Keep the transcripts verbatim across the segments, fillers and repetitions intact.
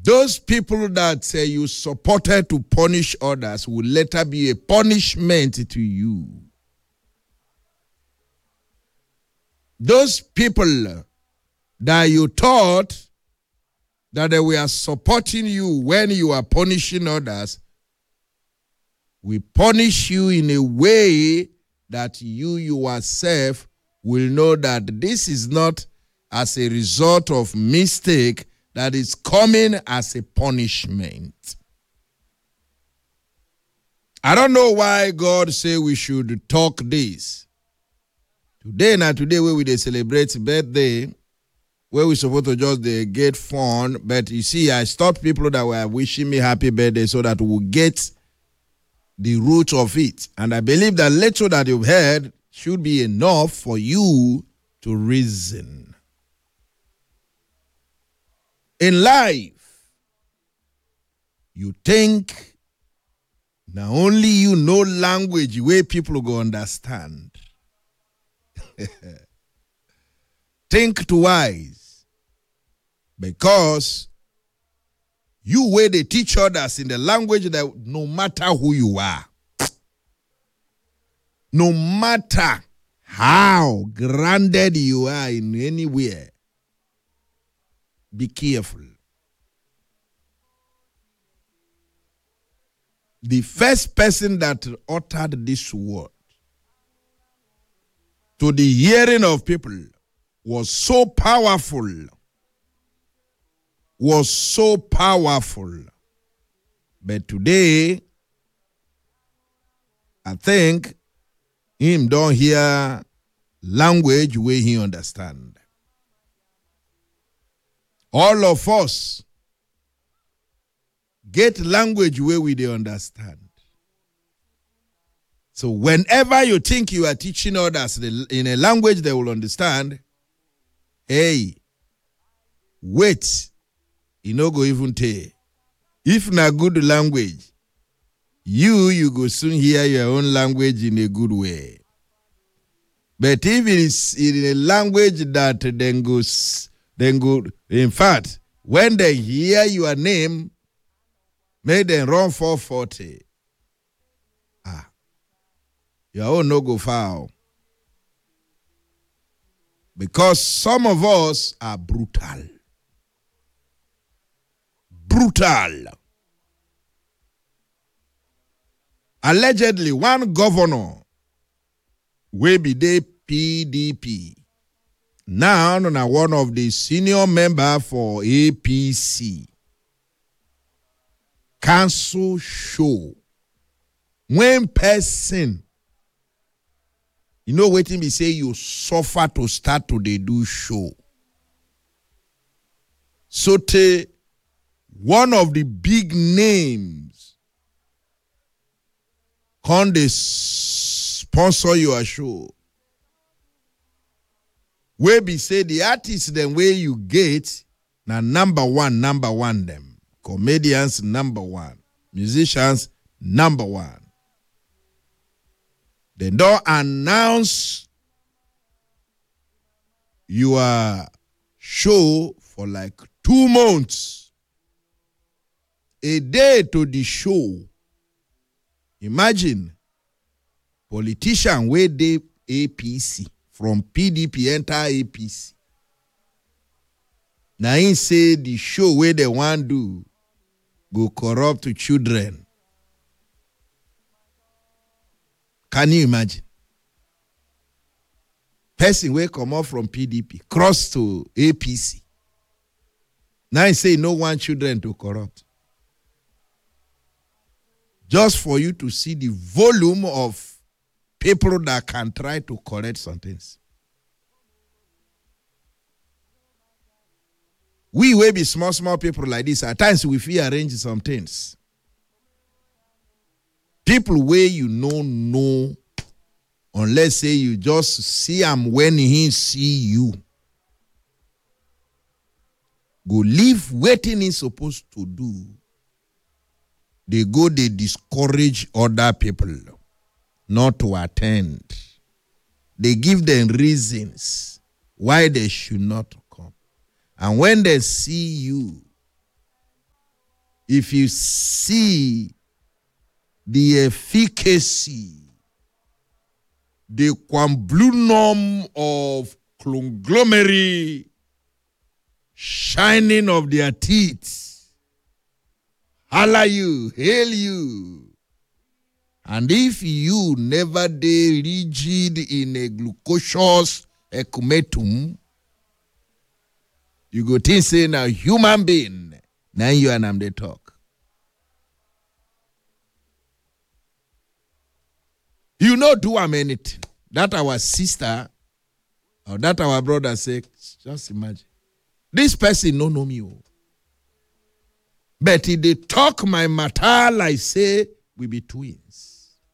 Those people that say you supported to punish others will later be a punishment to you. Those people that you thought that they were supporting you when you are punishing others will punish you in a way that you yourself will know that this is not as a result of mistake, that is coming as a punishment. I don't know why God say we should talk this. Today, now today, where we they celebrate birthday, where we supposed to just they get fun, but you see, I stopped people that were wishing me happy birthday so that we'll get the root of it. And I believe that little that you've heard should be enough for you to reason. In life, you think now only you know language where people go understand. Think twice, because you where they teach others in the language that no matter who you are, no matter how grounded you are in anywhere, be careful. The first person that uttered this word to the hearing of people was so powerful, was so powerful. But today, I think him don't hear language where he understand. All of us get language where we they understand. So whenever you think you are teaching others in a language they will understand, hey, wait, you no go even tell. If not good language, you, you go soon hear your own language in a good way. But if it is in a language that then goes, then go, in fact, when they hear your name, may them run for forty. Ah, your own no go foul. Because some of us are brutal. Brutal. Allegedly, one governor will be the P D P. Now, now one of the senior member for A P C. Council show. When person, you know waiting me say you suffer to start to they do show. So te, one of the big names can they sponsor your show. Where be say the artists then where you get now number one, number one them. Comedians number one. Musicians number one. They don't announce your show for like two months. A day to the show. Imagine politician where they A P C from P D P enter A P C. Now he say the show where they want do go corrupt to children. Can you imagine? Person will come up from P D P, cross to A P C. Now he say no one children to corrupt. Just for you to see the volume of people that can try to correct some things. We will be small, small people like this. At times we feel arrange some things. People where you know, know, unless say you just see him when he see you. Go leave waiting he's supposed to do. They go, they discourage other people not to attend. They give them reasons why they should not come. And when they see you, if you see the efficacy, the quamblunum of conglomerate shining of their teeth, holla you, hail you. And if you never dey rigid in a glucose ecumetum, you go think say now human being, now you and I'm they talk. You know do am anything. That our sister or that our brother say, just imagine. This person no know me. Oh. But if they talk my matter like say we be twins.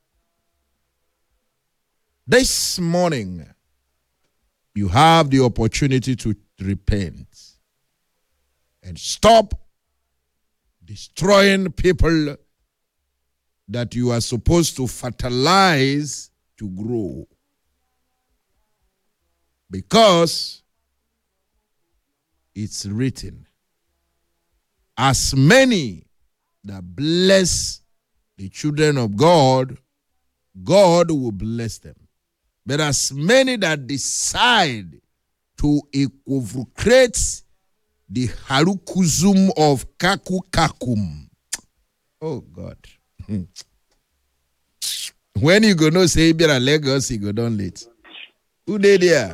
This morning, you have the opportunity to repent and stop destroying people that you are supposed to fertilize to grow. Because it's written, as many that bless the children of God, God will bless them. But as many that decide to equivocate the harukuzum of kaku kakum, oh God. When you go no say be a Lagos, you go down late. Who dey there?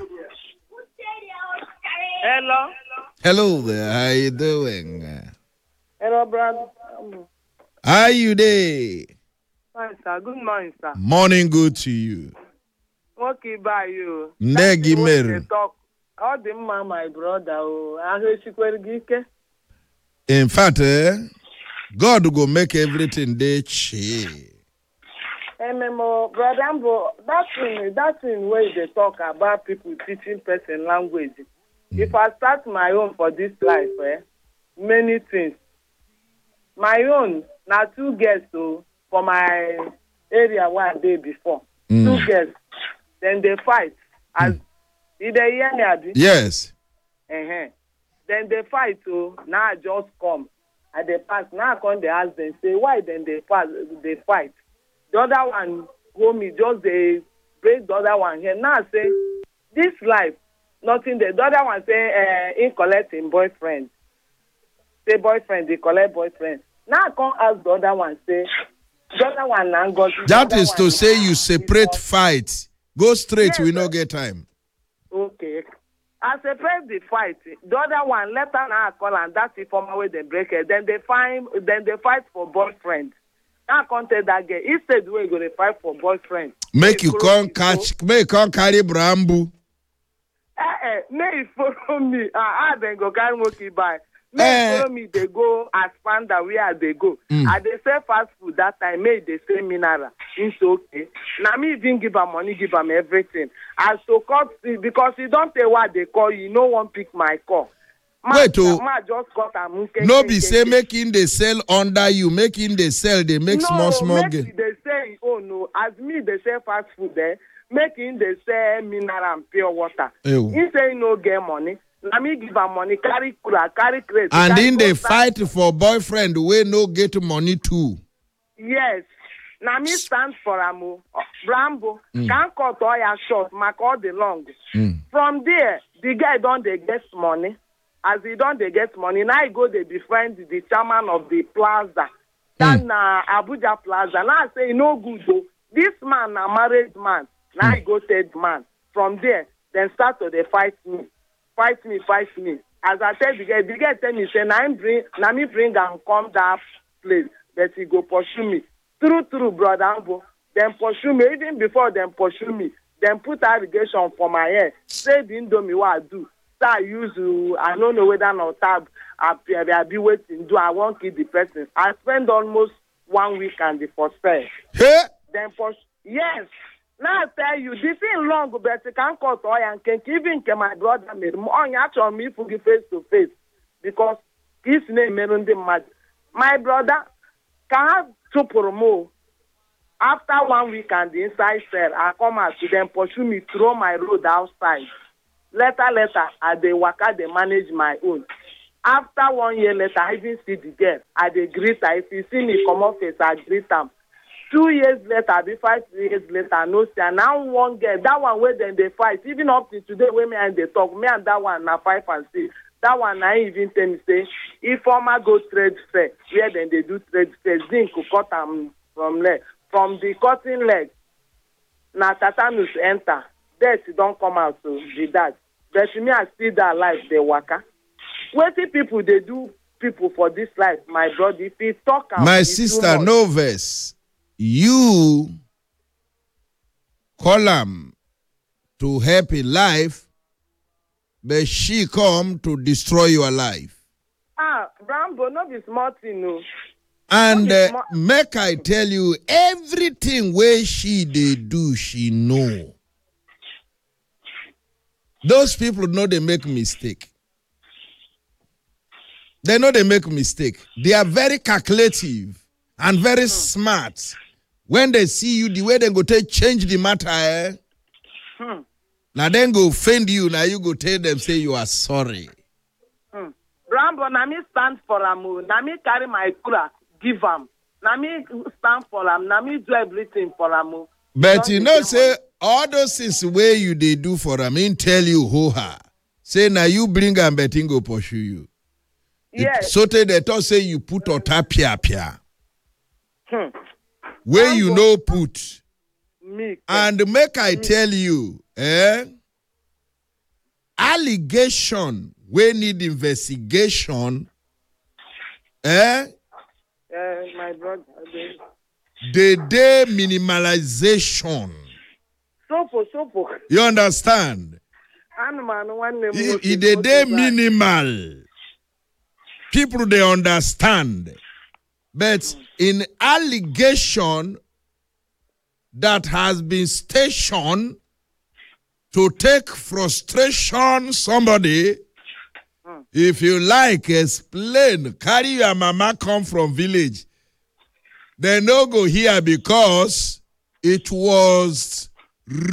Hello. Hello there. How you doing? Hello, brother. How you there? Fine, sir. Good morning, sir. Morning good to you. Okay, by you. Ndegi mer. Talk. All the man, my brother. Oh, I heard you quite geek. In fact, eh, God will make everything they change. Mmo, brother, Ambo, that thing, that thing where they talk about people teaching person language. Mm. If I start my own for this life, eh, many things. My own, now two guests so, for my area one day before. Mm. Two guests. Then they fight. As mm. Did they hear me, Abi? Yes. Uh-huh. Then they fight, so now I just come. At the pass, now I come they ask them, say, why then they pass, they fight? The other one, homie, just they break the other one here. Now I say, this life, nothing there. The other one say, uh, in collecting boyfriend. Say boyfriend, they collect boyfriend. Now I come ask the other one, say, the other one now got. That is to say you separate fight. Go straight, yes, we no get time. Okay. I separate the fight. The other one, let her now call and that's the former way they break it. Then they find, then they fight for boyfriend. Now I can't tell that girl. Instead, we're going to fight for boyfriend. Make you come catch, make you come carry brambu. Eh, eh, may follow me. Ah, uh, then go carry monkey by. May eh. follow me, they go as panda where they go. Mm. And they say fast food that time, may they say mineral. It's okay. Now me even give them money, give them everything. As to cut, because you don't say what they call you, no one pick my call. Ma, Wait, oh, ma just cut them. No be say making the sell under you, making the sell, they make no, small, small gain. They say, oh no, as me, they say fast food there, making they say mineral and pure water. Ew. He say no get money. Let me give her money, carry cooler, carry crate. And then they fight for boyfriend where no get money too. Yes. Now me stand for Amu. Brambo. Mm. Can't cut all your short, mark all the long. Mm. From there, the guy don't they get money. As he don't they get money, now I go they befriend the chairman of the plaza. That mm. na Abuja Plaza. Now I say no good though. This man a married man. Now mm. I go third man. From there, then start to they fight me. Fight me, fight me. As I said, the guy, the guy tell me, say, now bring, now me bring and come that place, but he go pursue me. True, true, brother Ambo. Then pursue me, even before them pursue me, then put irrigation for my hair. Say, the indomie what I do. So I use, uh, I don't know whether or not tab, I, I be waiting, do I won't kill the person. I spend almost one week and the first day. Hey. Then pursue, yes. Now I tell you, this is long, but you can't cut oil and can even my brother made more on me for face to face because his name made the mad. My brother can have two promo. After one week and the inside cell, I come out to them pursue me through my road outside. Later, later, at the waka, they manage my own. After one year later, I even see the girl. I dey greet her. If you see me come off face, I greet am. Two years later, be five years later, I no see. And now one girl, that one where then they fight. Even up to today, when me and they talk, me and that one na five and six. That one I even tell me say, if former go trade fair, where then they do trade fair, zinc cut am from leg, from the cutting leg. Na tetanus enter. Death don't come out to be that. But me I see that life they waka. Wetin people they do people for this life, my brother. If he talk, my sister, no verse. You call am to help in life, but she come to destroy your life. Ah, Brambo, no be small thing, no. And uh, make I tell you, everything where she they do, she know. Those people know they make mistake. They know they make mistake. They are very calculative and very hmm. smart. When they see you, the way they go take change the matter, eh? Hmm. Now then go offend you. Now you go tell them, say you are sorry. Hmm. Brambo, na me stand for am. Na me carry my cura, give am. Na me stand for am. Na me do everything for am. But you know, say all those things where you they do for am, in tell you who her. Say now you bring am, but go pursue you. Yes. So they thought say you put or tap pia pia. Hmm. Where I'm you know put. Me. And make I me. tell you, eh? Allegation we need investigation. Eh? Uh, my brother. The day minimalization. Sopo, sopo. You understand? It the day minimal. People they understand. But mm. in allegation that has been stationed to take frustration somebody, mm. if you like, explain, carry your mama come from village. They no go here because it was